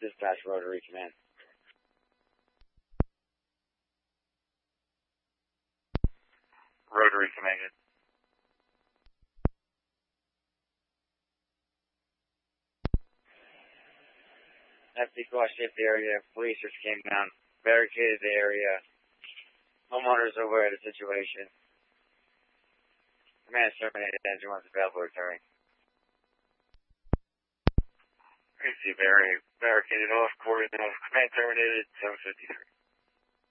Dispatch Rotary Command. Rotary Command. FD call shift area. Police just came down, barricaded the area. Homeowners are aware of the situation. Command is terminated. Engine 1 is available returning. AC barricaded off. Coordinate off. Command terminated. 753.